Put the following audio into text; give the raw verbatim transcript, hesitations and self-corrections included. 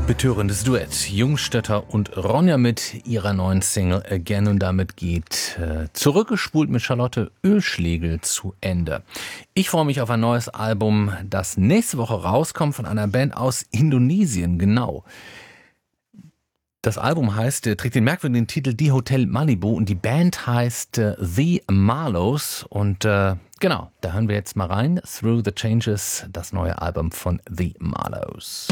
Betörendes Duett. Jungstötter und Ronja mit ihrer neuen Single Again, und damit geht äh, Zurückgespult mit Charlotte Oeschlegel zu Ende. Ich freue mich auf ein neues Album, das nächste Woche rauskommt von einer Band aus Indonesien, genau. Das Album heißt, äh, trägt den merkwürdigen Titel Die Hotel Malibu und die Band heißt äh, The Marlows und äh, genau, da hören wir jetzt mal rein. Through the Changes, das neue Album von The Marlows.